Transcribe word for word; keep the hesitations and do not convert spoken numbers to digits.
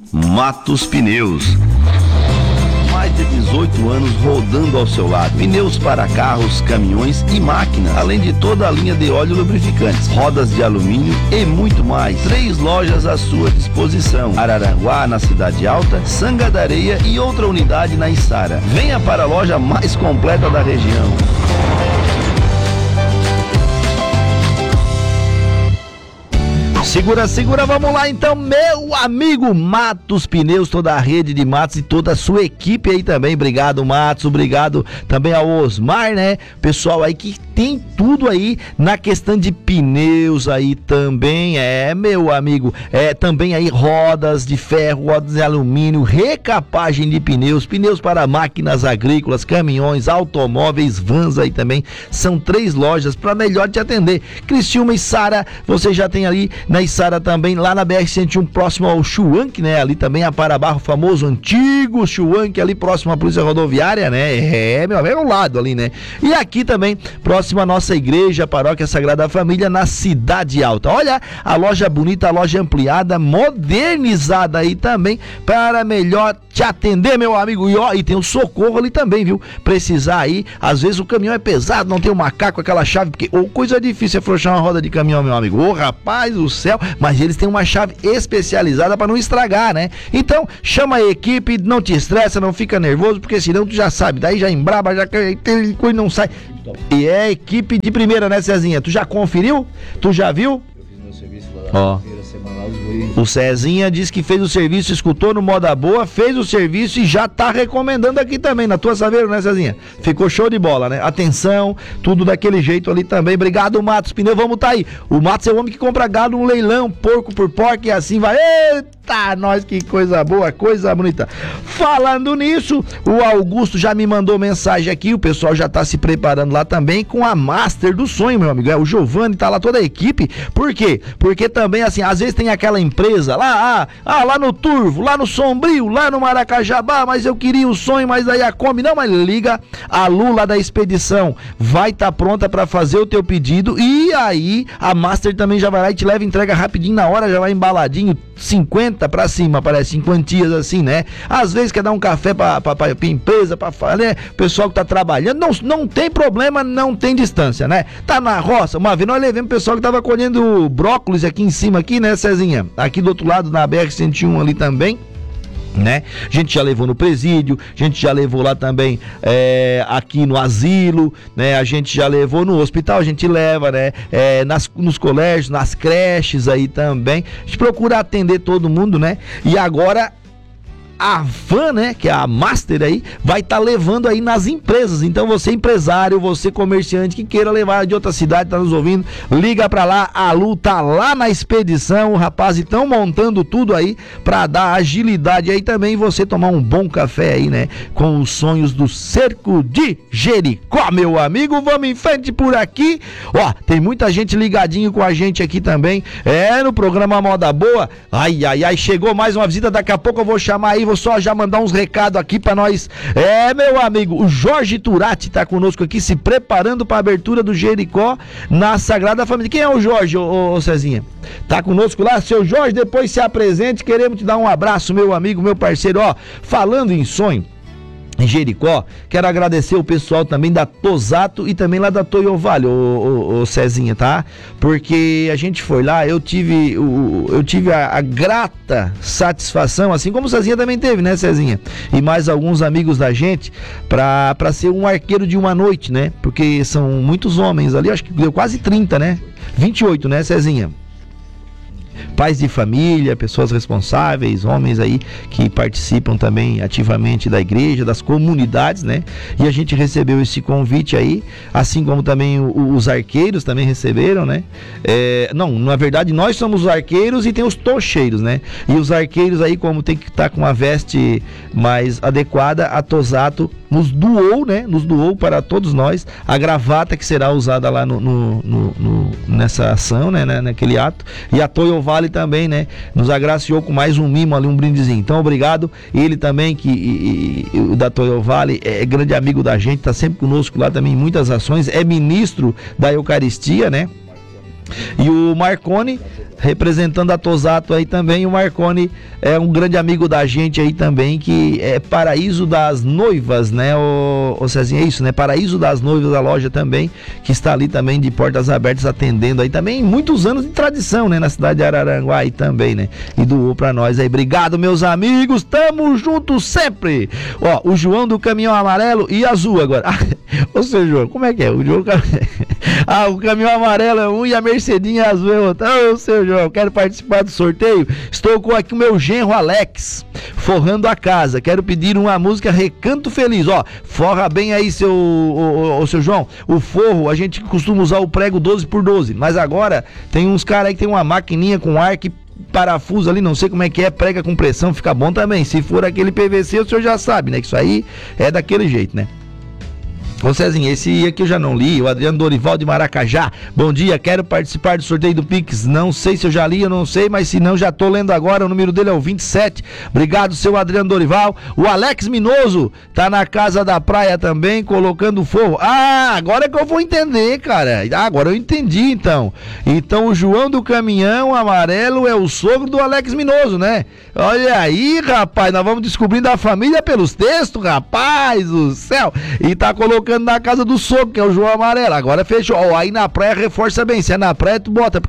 Matos Pneus. Mais de dezoito anos rodando ao seu lado. Pneus para carros, caminhões e máquinas, além de toda a linha de óleo e lubrificantes, rodas de alumínio e muito mais. Três lojas à sua disposição: Araranguá, na Cidade Alta, Sanga da Areia e outra unidade na Içara. Venha para a loja mais completa da região. Segura, segura, vamos lá então, meu amigo Matos Pneus, toda a rede de Matos e toda a sua equipe aí também. Obrigado, Matos, obrigado também ao Osmar, né? Pessoal aí que tem tudo aí na questão de pneus aí também, é, meu amigo, é também aí rodas de ferro, rodas de alumínio, recapagem de pneus, pneus para máquinas agrícolas, caminhões, automóveis, vans aí também. São três lojas para melhor te atender. Criciúma e Içara, você já tem ali na Içara também, lá na B R cento e um, próximo ao Chuanque, né? Ali também a Parabarro, famoso antigo Chuanque, ali próximo à Polícia Rodoviária, né? É, meu, é ao lado ali, né? E aqui também, próximo à nossa igreja, a Paróquia Sagrada Família, na Cidade Alta. Olha, a loja bonita, a loja ampliada, modernizada aí também, para melhor te atender, meu amigo. E ó, e tem o socorro ali também, viu? Precisar aí, às vezes o caminhão é pesado, não tem o macaco, aquela chave, porque ou coisa difícil é afrouxar uma roda de caminhão, meu amigo. Ô, rapaz do céu, mas eles têm uma chave especializada para não estragar, né? Então, chama a equipe, não te estressa, não fica nervoso, porque senão tu já sabe, daí já embraba, já coisa não sai. E é equipe de primeira, né, Cezinha? Tu já conferiu? Tu já viu? Eu fiz meu serviço lá Ó. na feira semanal dos bois. O Cezinha disse que fez o serviço, escutou no Moda Boa, fez o serviço e já tá recomendando aqui também, na tua Saveiro, né, Cezinha? Ficou show de bola, né? Atenção, tudo daquele jeito ali também. Obrigado, Matos Pneu, vamos tá aí. O Matos é o homem que compra gado no leilão, porco por porco e assim vai. Eita, nós, que coisa boa, coisa bonita. Falando nisso, o Augusto já me mandou mensagem aqui, o pessoal já tá se preparando lá também com a Master do Sonho, meu amigo. É, o Giovanni tá lá, toda a equipe. Por quê? Porque também, assim, às vezes tem aquela empresa lá, ah, ah, lá no Turvo, lá no Sombrio, lá no Maracajabá, mas eu queria o sonho, mas daí a Kombi, não, mas liga, a Lula da Expedição vai estar tá pronta para fazer o teu pedido e aí a Master também já vai lá e te leva, entrega rapidinho na hora, já vai embaladinho, cinquenta pra cima, parece, em quantias assim, né? Às vezes quer dar um café pra, pra, pra, pra empresa, pra, né? Pessoal que tá trabalhando, não, não tem problema, não tem distância, né? Tá na roça, uma vez nós levamos o pessoal que tava colhendo brócolis aqui em cima, aqui, né, Cezinha? Aqui do outro lado, na B R cento e um ali também, né? A gente já levou no presídio, a gente já levou lá também é, aqui no asilo, né? A gente já levou no hospital, a gente leva, né? É, nas, nos colégios, nas creches aí também. A gente procura atender todo mundo, né? E agora a van, né, que é a Master aí, vai estar tá levando aí nas empresas. Então você empresário, você comerciante que queira levar de outra cidade, tá nos ouvindo, liga pra lá, a Lu tá lá na expedição, o rapaz estão montando tudo aí pra dar agilidade aí também, você tomar um bom café aí, né, com os sonhos do Cerco de Jericó, meu amigo. Vamos em frente por aqui, ó, tem muita gente ligadinho com a gente aqui também, é, no programa Moda Boa. Ai, ai, ai, chegou mais uma visita, daqui a pouco eu vou chamar aí, vou só já mandar uns recados aqui pra nós. É, meu amigo, o Jorge Turati tá conosco aqui, se preparando pra abertura do Jericó na Sagrada Família. Quem é o Jorge, ô, ô Cezinha? Tá conosco lá? Seu Jorge, depois se apresente, queremos te dar um abraço, meu amigo, meu parceiro. Ó, falando em sonho, em Jericó, quero agradecer o pessoal também da Tosato e também lá da Toyo Vale, ô, ô, ô Cezinha, tá? Porque a gente foi lá, eu tive, o, eu tive a, a grata satisfação, assim como o Cezinha também teve, né, Cezinha? E mais alguns amigos da gente, pra, pra ser um arqueiro de uma noite, né? Porque são muitos homens ali, acho que deu quase trinta, né? vinte e oito, né, Cezinha? Pais de família, pessoas responsáveis, homens aí que participam também ativamente da igreja, das comunidades, né? E a gente recebeu esse convite aí, assim como também o, os arqueiros também receberam, né? É, não, na verdade nós somos os arqueiros e tem os tocheiros, né? E os arqueiros aí, como tem que estar com uma veste mais adequada, a Tosato nos doou, né? Nos doou para todos nós a gravata que será usada lá no, no, no, no nessa ação, né? Naquele ato. E a Toyo Vale também, né? Nos agraciou com mais um mimo ali, um brindezinho. Então, obrigado. Ele também, que e, e, o da Toyo Vale, é grande amigo da gente, tá sempre conosco lá também em muitas ações. É ministro da Eucaristia, né? E o Marconi, representando a Tosato aí também, o Marconi é um grande amigo da gente aí também, que é Paraíso das Noivas, né, o, o Cezinha, é isso, né, Paraíso das Noivas, a loja também, que está ali também de portas abertas, atendendo aí também, muitos anos de tradição, né, na cidade de Araranguá aí também, né, e doou pra nós aí. Obrigado, meus amigos, tamo junto sempre. Ó, o João do Caminhão Amarelo e Azul agora. Ô, seu João, como é que é? O João... Ah, o Caminhão Amarelo é um e a Mercedinha Azul é outro. Ô, seu João, quero participar do sorteio. Estou com aqui o meu genro Alex, forrando a casa. Quero pedir uma música Recanto Feliz. Ó, forra bem aí, seu, o, o, o seu João. O forro, a gente costuma usar o prego doze por doze, mas agora tem uns caras aí que tem uma maquininha com ar que parafuso ali, não sei como é que é, prega com pressão, fica bom também. Se for aquele P V C, o senhor já sabe, né? Que isso aí é daquele jeito, né? Ô Cezinha, esse aqui eu já não li, o Adriano Dorival de Maracajá. Bom dia, quero participar do sorteio do Pix. Não sei se eu já li, eu não sei, mas se não, já tô lendo agora. O número dele é o vinte e sete. Obrigado, seu Adriano Dorival. O Alex Minoso tá na Casa da Praia também, colocando forro. Ah, agora é que eu vou entender, cara. Ah, agora eu entendi, então. Então o João do Caminhão Amarelo é o sogro do Alex Minoso, né? Olha aí, rapaz, nós vamos descobrindo a família pelos textos, rapaz do céu. E tá colocando na casa do sogro, que é o João Amarelo. Agora fechou. Ó, aí na praia reforça bem. Se é na praia, tu bota.